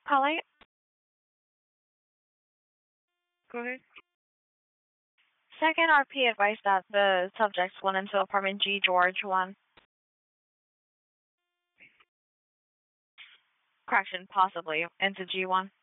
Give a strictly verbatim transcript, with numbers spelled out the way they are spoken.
Polly, go ahead. Second R P advised that the subjects went into apartment G George one. Correction, possibly into G one.